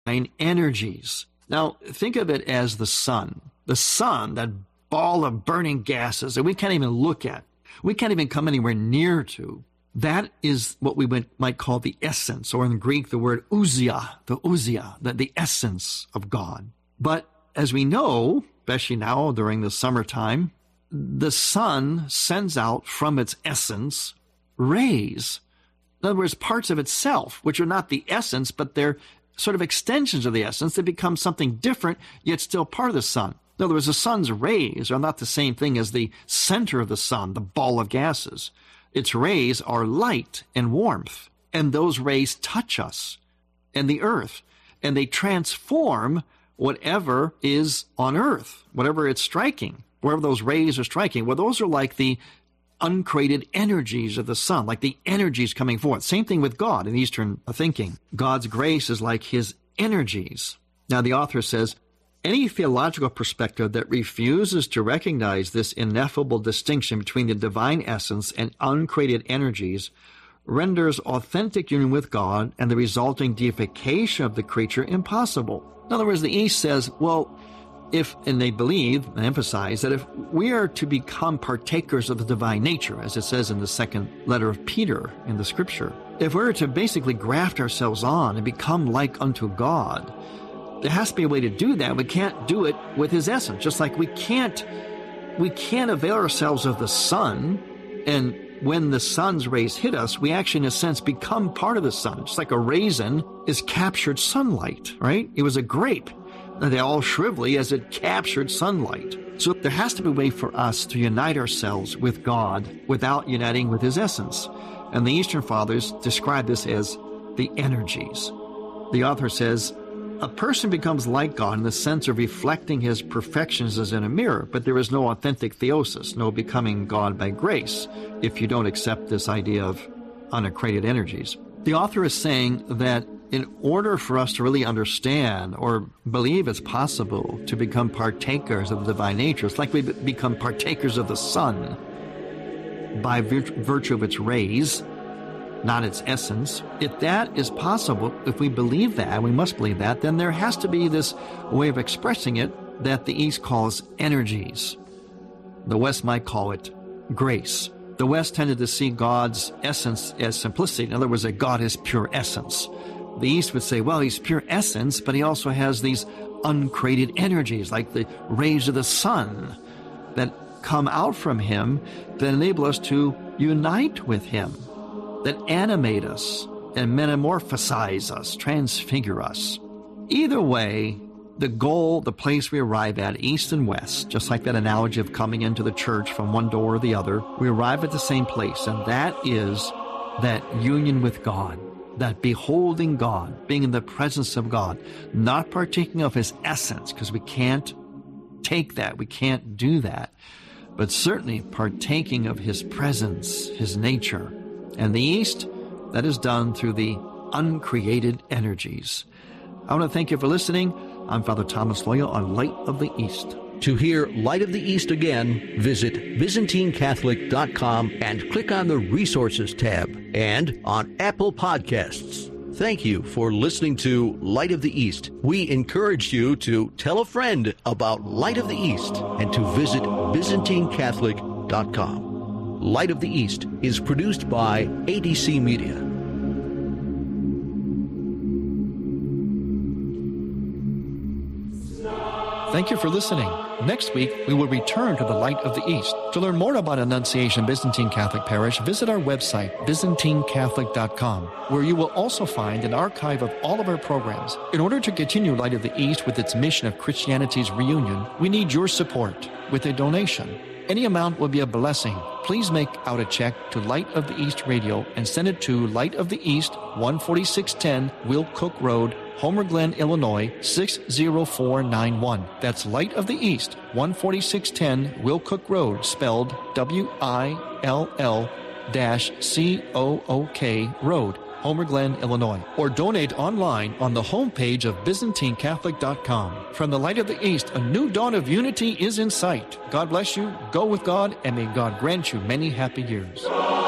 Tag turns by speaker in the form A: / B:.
A: energies. Now, think of it as the sun. The sun, that ball of burning gases that we can't even look at, we can't even come anywhere near to. That is what we might call the essence, or in Greek, the word ousia, the essence of God. But as we know, especially now during the summertime, the sun sends out from its essence rays. In other words, parts of itself, which are not the essence, but they're sort of extensions of the essence. They become something different, yet still part of the sun. In other words, the sun's rays are not the same thing as the center of the sun, the ball of gases. Its rays are light and warmth, and those rays touch us and the earth, and they transform whatever is on earth, whatever it's striking, wherever those rays are striking. Well, those are like the uncreated energies of the sun, like the energies coming forth. Same thing with God in Eastern thinking. God's grace is like his energies. Now, the author says, any theological perspective that refuses to recognize this ineffable distinction between the divine essence and uncreated energies renders authentic union with God and the resulting deification of the creature impossible. In other words, the East says, well, and they believe and emphasize that if we are to become partakers of the divine nature, as it says in the second letter of Peter in the scripture, if we're to basically graft ourselves on and become like unto God, there has to be a way to do that. We can't do it with his essence. Just like we can't avail ourselves of the sun, and when the sun's rays hit us, we actually, in a sense, become part of the sun. Just like a raisin is captured sunlight, right? It was a grape. They all shrivelly as it captured sunlight. So there has to be a way for us to unite ourselves with God without uniting with his essence. And the Eastern Fathers describe this as the energies. The author says, a person becomes like God in the sense of reflecting his perfections as in a mirror, but there is no authentic theosis, no becoming God by grace, if you don't accept this idea of uncreated energies. The author is saying that in order for us to really understand or believe it's possible to become partakers of the divine nature, it's like we become partakers of the sun by virtue of its rays, not its essence. If that is possible, if we believe that, we must believe that, then there has to be this way of expressing it that the East calls energies. The West might call it grace. The West tended to see God's essence as simplicity. In other words, that God is pure essence. The East would say, well, he's pure essence, but he also has these uncreated energies, like the rays of the sun that come out from him that enable us to unite with him, that animate us and metamorphosize us, transfigure us. Either way, the goal, the place we arrive at, East and West, just like that analogy of coming into the church from one door or the other, we arrive at the same place, and that is that union with God, that beholding God, being in the presence of God, not partaking of his essence, because we can't take that, we can't do that, but certainly partaking of his presence, his nature. And the East, that is done through the uncreated energies. I want to thank you for listening. I'm Father Thomas Loya on Light of the East.
B: To hear Light of the East again, visit ByzantineCatholic.com and click on the Resources tab, and on Apple Podcasts. Thank you for listening to Light of the East. We encourage you to tell a friend about Light of the East and to visit ByzantineCatholic.com. Light of the East is produced by ADC Media.
C: Thank you for listening. Next week, we will return to the Light of the East. To learn more about Annunciation Byzantine Catholic Parish, visit our website, ByzantineCatholic.com, where you will also find an archive of all of our programs. In order to continue Light of the East with its mission of Christianity's reunion, we need your support with a donation. Any amount will be a blessing. Please make out a check to Light of the East Radio and send it to Light of the East, 14610 Will Cook Road, Homer Glen, Illinois, 60491. That's Light of the East, 14610 Will Cook Road, spelled WILL-COOK Road, Homer Glen, Illinois. Or donate online on the homepage of ByzantineCatholic.com. From the Light of the East, a new dawn of unity is in sight. God bless you, go with God, and may God grant you many happy years.